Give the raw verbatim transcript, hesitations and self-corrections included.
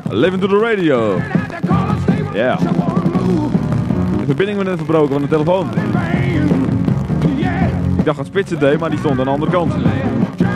Living to the radio. Ja. Yeah. De verbinding werd net verbroken van de telefoon. Ik dacht dat Spitsen deed, maar die stond aan de andere kant.